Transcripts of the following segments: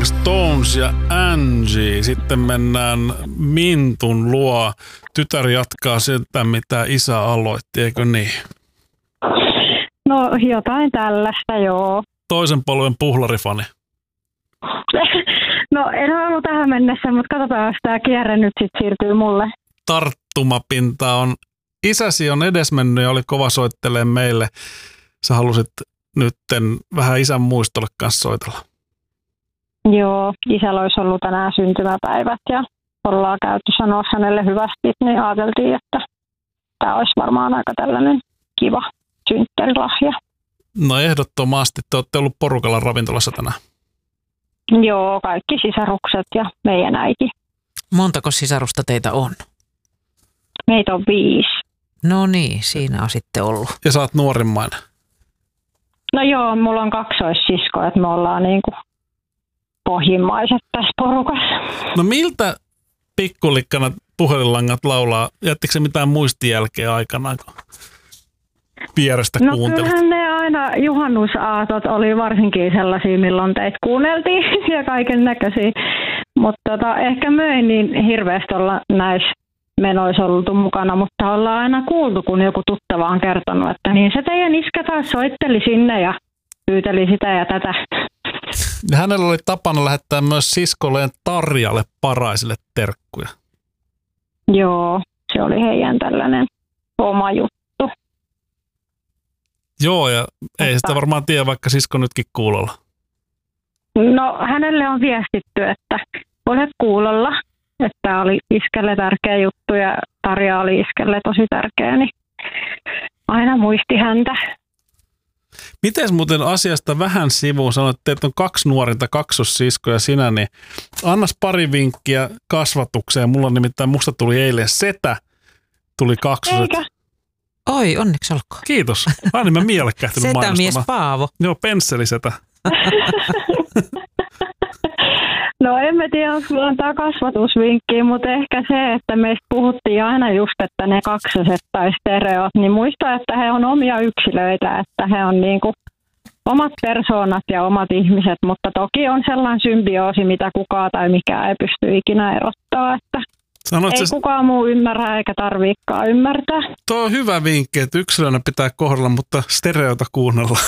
Stones ja Angie. Sitten mennään Mintun luo. Tytär jatkaa sitä, mitä isä aloitti, eikö niin? No jotain tällaista, joo. Toisen polven puhlarifani. No en ole ollut tähän mennessä, mutta katsotaan, jos tämä kierre nyt sitten siirtyy mulle. Tarttumapinta on. Isäsi on edesmennyt ja oli kova soittelemaan meille. Sä halusit nytten vähän isän muistolle kanssa soitella. Joo, isällä olisi ollut tänään syntymäpäivät ja ollaan käyty sanoa hänelle hyvästi, niin ajateltiin, että tämä olisi varmaan aika tällainen kiva synttärilahja. No ehdottomasti. Te olette ollut porukalla ravintolassa tänään. Joo, kaikki sisarukset ja meidän äiti. Montako sisarusta teitä on? Meitä on 5. No niin, siinä on sitten ollut. Ja sä oot nuorimmainen. No joo, mulla on kaksoissisko, että me ollaan niinku pohjimmaiset tässä porukassa. No miltä pikkulikkana puhelinlangat laulaa? Jättikö se mitään muistijälkeä aikanaan, kun vierestä kuuntelit? No kyllähän ne aina juhannusaatot oli varsinkin sellaisia, milloin teitä kuunneltiin ja kaiken näköisiä. Mutta ehkä me ei niin hirveästi olla näissä menoissa oltu mukana, mutta ollaan aina kuultu, kun joku tuttava on kertonut, että niin se teidän iskä taas soitteli sinne ja pyyteli sitä ja tätä. Ja hänellä oli tapana lähettää myös siskolleen Tarjalle Paraisille terkkuja. Joo, se oli heidän tällainen oma juttu. Joo, ja ei sitä varmaan tiedä, vaikka sisko nytkin kuulolla. No hänelle on viestitty, että olet kuulolla, että oli iskelle tärkeä juttu ja Tarja oli iskelle tosi tärkeä, niin aina muisti häntä. Miten muuten asiasta vähän sivuun sanoit, että teitä on 2 nuorinta kaksossiskoja sinä, niin annas pari vinkkiä kasvatukseen. Mulla nimittäin musta tuli eilen setä, tuli kaksoset. Eikä? Oi, onneksi olkoon. Kiitos. Aina mä mielekkähtynyt mainostamaan. Setämies Paavo. Joo, pensselisetä. No en mä tiedä, onko sulla antaa kasvatusvinkkiä, mutta ehkä se, että meistä puhuttiin aina just, että ne kaksoset tai stereot, niin muista, että he on omia yksilöitä, että he on niinku omat persoonat ja omat ihmiset, mutta toki on sellainen symbioosi, mitä kukaan tai mikään ei pysty ikinä erottaa, että ei kukaan muu ymmärrä eikä tarviikaan ymmärtää. Tuo on hyvä vinkki, että yksilönä pitää kohdella, mutta stereota kuunnella.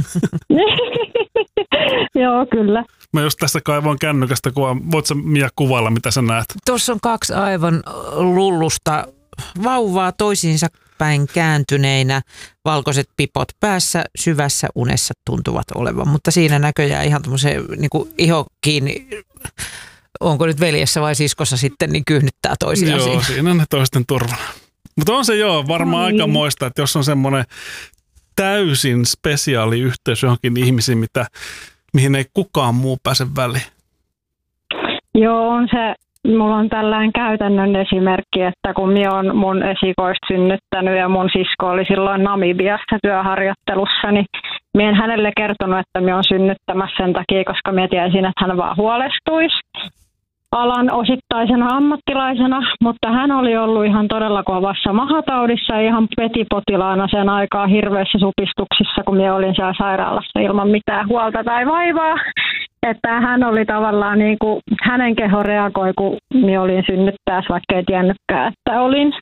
Joo, kyllä. Mä just tästä kaivoin kännykästä kuvaa. Voit sä Mia kuvailla, mitä sä näet? Tuossa on 2 aivan lullusta vauvaa toisiinsa päin kääntyneinä. Valkoiset pipot päässä, syvässä unessa tuntuvat olevan. Mutta siinä näköjään ihan tämmöisen niin iho kiinni, onko nyt veljessä vai siskossa sitten, niin kyhnyttää toisiaan. Joo, siinä ne toisten turvana. Mutta on se varmaan aika moista, että jos on semmoinen täysin spesiaali yhteys johonkin ihmisiin, mihin ei kukaan muu pääse väliin. Joo, on se. Mulla on tällainen käytännön esimerkki, että kun minä olen mun esikoista synnyttänyt ja mun sisko oli silloin Namibiassa työharjoittelussa, niin minä en hänelle kertonut, että minä olen synnyttämässä sen takia, koska minä tiesin, että hän vaan huolestuisi alan osittaisena ammattilaisena, mutta hän oli ollut ihan todella kovassa mahataudissa ja ihan petipotilaana sen aikaa hirveissä supistuksissa, kun minä olin siellä sairaalassa ilman mitään huolta tai vaivaa. Että hän oli tavallaan niin kuin, hänen keho reagoi, kun minä olin synnyttäessä, vaikka ei tiennytkään, että olin.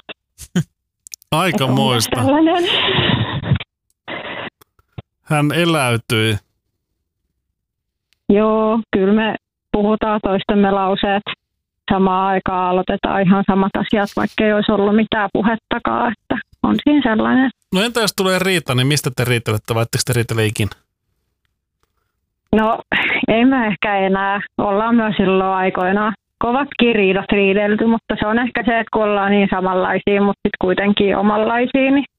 Aika moista. Hän eläytyi. Joo, kyllä me puhutaan toistemme lauseet. Samaan aikaan aloitetaan ihan samat asiat, vaikka ei olisi ollut mitään puhettakaan, että on siinä sellainen. No entä jos tulee riita, niin mistä te riitelette vai etteikö te riitele ikinä? No ei me ehkä enää. Ollaan myös silloin aikoinaan kovatkin riidat riidelty, mutta se on ehkä se, että kun ollaan niin samanlaisia, mutta sitten kuitenkin omanlaisia, niin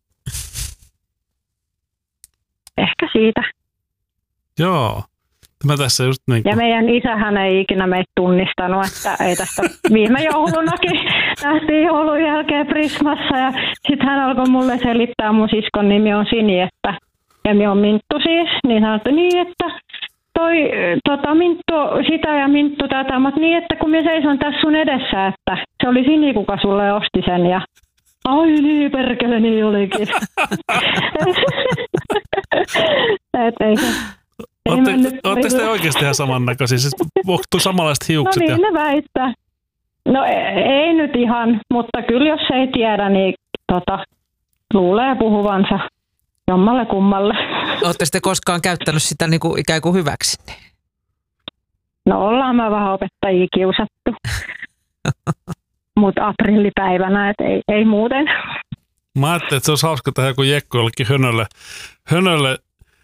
ehkä siitä. Joo. Mä tässä just niin kuin... Ja meidän isähän ei ikinä meitä tunnistanut, että ei tästä viime joulunakin nähtiin joulun jälkeen Prismassa ja sitten hän alkoi mulle selittää, mun siskon nimi on Sini, että ja minä on Minttu siis, niin hän sanoi, niin että Minttu sitä ja Minttu tätä, mutta niin, että kun minä seison tässä sun edessä, että se oli Sini, kuka sulle osti sen ja ai niin, perkele, niin olikin. Olette sitten oikeasti ihan samannäköisiä? Siis onko samanlaiset hiukset? No niin, ne väittää. No ei nyt ihan, mutta kyllä jos ei tiedä, niin luulee puhuvansa jommalle kummalle. Oletteko te koskaan käyttänyt sitä niin kuin ikään kuin hyväksi? No ollaan me vähän opettajia kiusattu. Mutta aprillipäivänä, että ei muuten. Mä ajattelin, että se olisi hauska tehdä joku jekku jollekin hönölle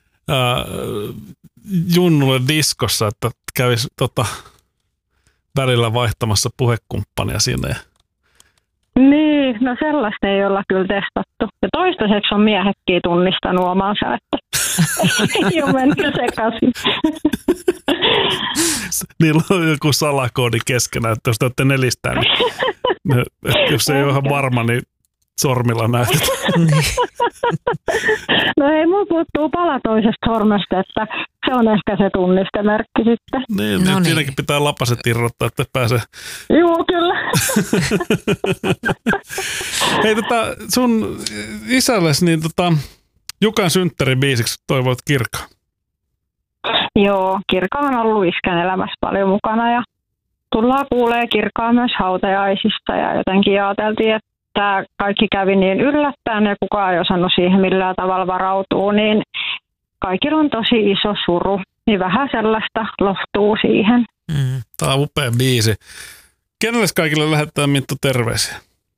junnulle diskossa, että kävisi välillä vaihtamassa puhekumppania sinne. Niin, no sellaista ei olla kyllä testattu. Ja toistaiseksi on miehetkin tunnistanut omansa, että ei ole mennyt sekaisin. Niillä on joku salakoodi keskenään, että jos te olette nelistään, niin jos ei ole ihan varma, niin sormilla näytet. No ei, mulla puuttuu pala toisesta sormesta, että se on ehkä se tunnistemerkki sitten. Niin, siinäkin pitää lapaset irrottaa, että pääsee. Joo, kyllä. Hei, sun isällesi, niin Jukan synttäribiisiksi toivoit Kirkkaa. Joo, Kirkka on ollut iskän elämässä paljon mukana ja tullaan kuulee Kirkkaa myös hautajaisissa ja jotenkin ajateltiin, että tämä kaikki kävi niin yllättäen ja kukaan ei osannut siihen millään tavalla varautua, niin kaikilla on tosi iso suru, niin vähän sellaista lohtuu siihen. Tämä on upea biisi. Kenelle kaikille lähetetään Minttu terveisiä?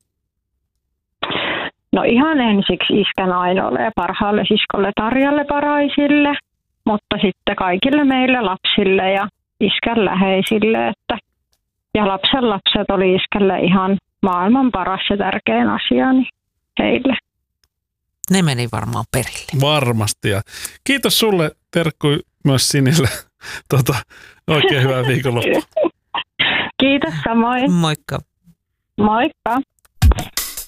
No ihan ensiksi iskän Ainoalle ja parhaalle siskolle Tarjalle Paraisille, mutta sitten kaikille meille lapsille ja iskän läheisille, ja lapsen lapset oli iskälle ihan maailman paras ja tärkein asia niin heille. Ne meni varmaan perille. Varmasti. Ja kiitos sulle, terkkui myös Sinille. Oikein hyvää viikonloppua. Kiitos samoin. Moikka. Moikka.